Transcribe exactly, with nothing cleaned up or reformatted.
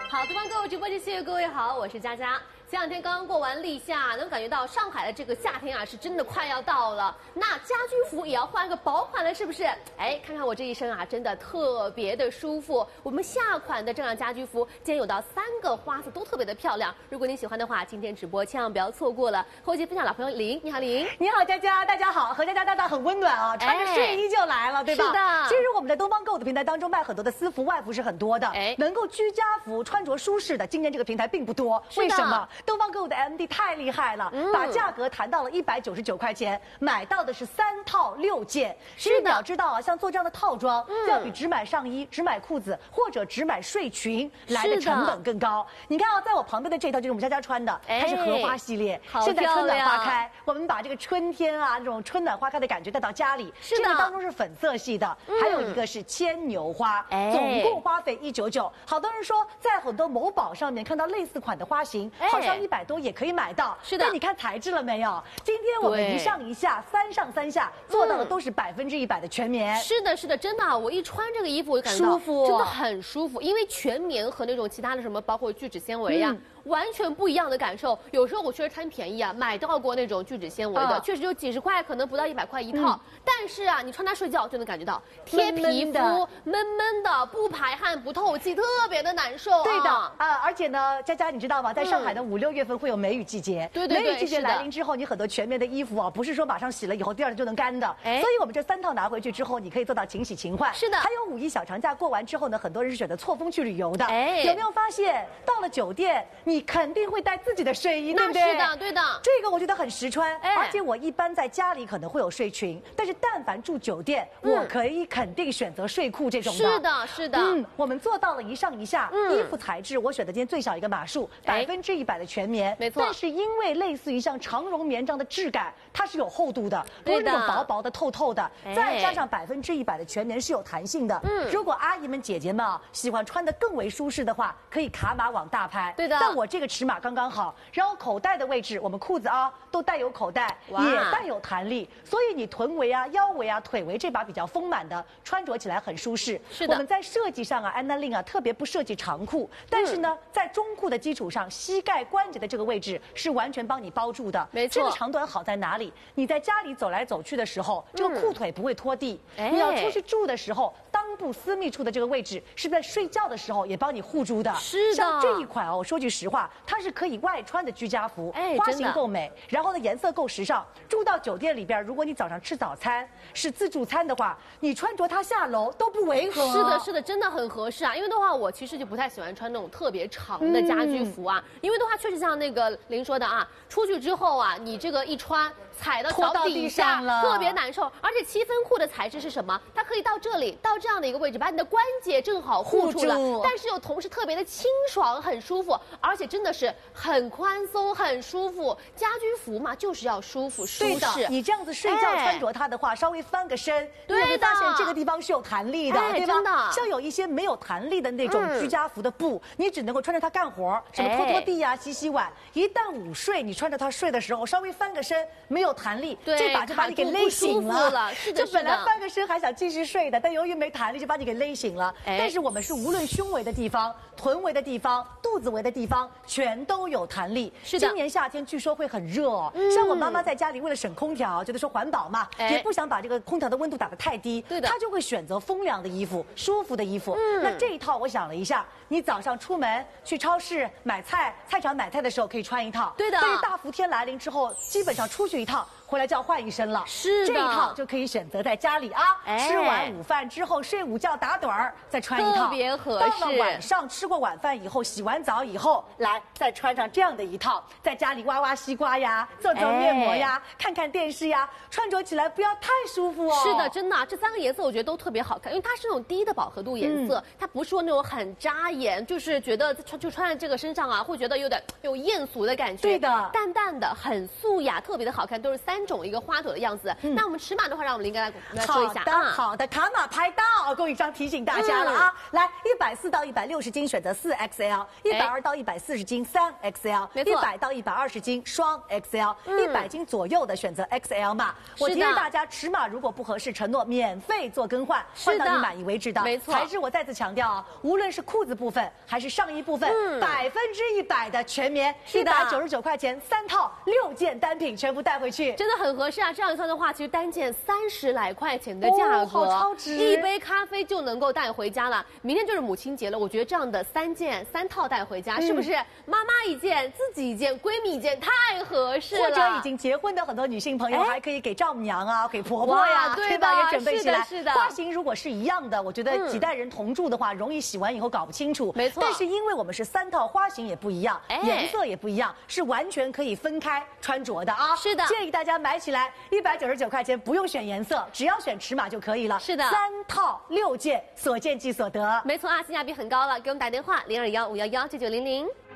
好，东方购物直播间，谢谢各位好，我是佳佳。前两天刚刚过完立夏，能感觉到上海的这个夏天啊，是真的快要到了。那家居服也要换个薄款了，是不是？哎，看看我这一身啊，真的特别的舒服。我们夏款的这样家居服，今天有到三个花色都特别的漂亮。如果你喜欢的话，今天直播千万不要错过了。后期分享老朋友林，你好林， 你好佳佳，大家好，和佳佳搭档很温暖啊，穿着睡衣就来了，哎、对吧？ 是的。 其实我们在东方购物的平台当中卖很多的私服、外服是很多的， 哎， 能够居家服、穿着舒适的，今天这个平台并不多。为什么？东方购物的 M D 太厉害了，嗯、把价格谈到了一百九十九块钱，买到的是三套六件。其实你要知道啊，像做这样的套装，嗯、要比只买上衣、只买裤子或者只买睡裙来的成本更高。你看啊，在我旁边的这套就是我们佳佳穿的，它是荷花系列， 哎、 现在春暖花开，我们把这个春天啊那种春暖花开的感觉带到家里。 是的， 这个当中是粉色系的，嗯、还有一个是牵牛花，哎、总共花费一九九。好多人说在很多某宝上面看到类似款的花型，哎、好像一百多也可以买到。 是的， 那你看材质了没有？今天我们一上一下，三上三下，做到的都是百分之一百的全棉。 是的，是的，真的，我一穿这个衣服，我就感觉到舒服， 真的很舒服，因为全棉和那种其他的什么，包括聚酯纤维呀、啊。嗯完全不一样的感受。有时候我确实贪便宜啊，买到过那种聚酯纤维的，嗯、确实就几十块，可能不到一百块一套。嗯、但是啊，你穿它睡觉就能感觉到贴皮肤，闷闷的，不排汗，不透气，特别的难受、啊。 对的啊、呃，而且呢，佳佳你知道吗？在上海的五六月份会有梅雨季节， 对对对， 梅雨季节来临之后，你很多全棉的衣服啊，不是说马上洗了以后第二天就能干的。哎，所以我们这三套拿回去之后，你可以做到勤洗勤换。 是的。 还有五一小长假过完之后呢，很多人是选择错峰去旅游的。 哎， 有没有发现到了酒店，你肯定会带自己的睡衣，对不对？ 是的，对的。 这个我觉得很实穿，哎、而且我一般在家里可能会有睡裙，但是但凡住酒店，嗯、我可以肯定选择睡裤这种的。 是的，是的。 嗯，我们做到了一上一下，嗯、衣服材质我选的今天最小一个码数，百分之一百的全棉， 没错。 但是因为类似于像长绒棉这样的质感，它是有厚度的，不是那种薄薄的、透透的，再加上百分之一百的全棉是有弹性的。嗯，如果阿姨们、姐姐们啊喜欢穿的更为舒适的话，可以卡码往大拍。 对的。 但我这个尺码刚刚好，然后口袋的位置，我们裤子啊都带有口袋，也带有弹力，所以你臀围啊、腰围啊、腿围这把比较丰满的，穿着起来很舒适。 是的。 我们在设计上啊，安娜令啊特别不设计长裤，但是呢，嗯、在中裤的基础上，膝盖关节的这个位置是完全帮你包住的。 没错。 这个长短好在哪里？你在家里走来走去的时候，这个裤腿不会拖地。嗯、你要出去住的时候，裆部私密处的这个位置是在睡觉的时候也帮你护住的。 是的。 像这一款哦，我说句实话，它是可以外穿的居家服， 哎， 花型够美，然后呢颜色够时尚。住到酒店里边，如果你早上吃早餐是自助餐的话，你穿着它下楼都不违和。 是的，是的，真的很合适啊。因为的话，我其实就不太喜欢穿那种特别长的家居服啊，嗯、因为的话确实像那个林说的啊，出去之后啊，你这个一穿。踩到脚底下特别难受，而且七分裤的材质是什么？它可以到这里，到这样的一个位置，把你的关节正好护住了，但是又同时特别的清爽，很舒服，而且真的是很宽松，很舒服。家居服嘛，就是要舒服舒适。 你这样子睡觉穿着它的话，哎、稍微翻个身，你会发现这个地方是有弹力的， 哎、 对吧？ 真的， 像有一些没有弹力的那种居家服的布，嗯、你只能够穿着它干活，什么拖拖地呀、啊、洗洗碗。一旦午睡，你穿着它睡的时候，稍微翻个身，没有弹力，这把就把你给勒醒了。 了是的， 就本来翻个身还想继续睡的，但由于没弹力，就把你给勒醒了。哎、但是我们是无论胸围的地方、臀围的地方、肚子围的地方，全都有弹力。 是的。 今年夏天据说会很热哦，嗯、像我妈妈在家里为了省空调，觉得说环保嘛，哎、也不想把这个空调的温度打得太低， 对的， 她就会选择风凉的衣服、舒服的衣服。嗯、那这一套我想了一下，你早上出门去超市买菜、菜场买菜的时候可以穿一套， 对的。 但是大伏天来临之后，基本上出去一趟。回来就要换一身了， 是的， 这一套就可以选择在家里啊，哎、吃完午饭之后睡午觉打盹儿，再穿一套， 特别合适。 到了晚上吃过晚饭以后，洗完澡以后，来再穿上这样的一套，在家里挖挖西瓜呀，做做面膜呀，哎、看看电视呀，穿着起来不要太舒服哦。 是的，真的，这三个颜色我觉得都特别好看，因为它是那种低的饱和度颜色，嗯、它不是说那种很扎眼，就是觉得穿就穿在这个身上啊，会觉得有点有艳俗的感觉。 对的， 淡淡的，很素雅，特别的好看，都是三三种一个花朵的样子。嗯、那我们尺码的话，让我们林哥来来说一下啊。好的，卡码拍到，供应商提醒大家了啊。嗯、来，一百四到一百六十斤选择四 X L， 一百二到一百四十斤三 X L， 一百到一百二十斤双 X L， 一百斤左右的选择 X L 码。我提示大家，尺码如果不合适，承诺免费做更换，换到你满意为止的。 没错， 还是我再次强调啊，无论是裤子部分还是上衣部分，百分之一百的全棉，一百九十九块钱三套六件单品全部带回去， 真的很合适啊！这样一算的话，其实单件三十来块钱的价格， 哦、好超值， 一杯咖啡就能够带回家了。明天就是母亲节了，我觉得这样的三件三套带回家，嗯、是不是妈妈一件，自己一件，闺蜜一件，太合适了？ 或者已经结婚的很多女性朋友，还可以给丈母娘啊，给婆婆呀， 对吧？也准备起来。 是的，是的。 花型如果是一样的，我觉得几代人同住的话，嗯、容易洗完以后搞不清楚。 没错。 但是因为我们是三套，花型也不一样，颜色也不一样，是完全可以分开穿着的啊。 是的。 建议大家买起来，一百九十九块钱不用选颜色，只要选尺码就可以了。 是的。 三套六件，所见即所得。 没错啊，性价比很高了。给我们打电话零二幺五幺幺九九零零。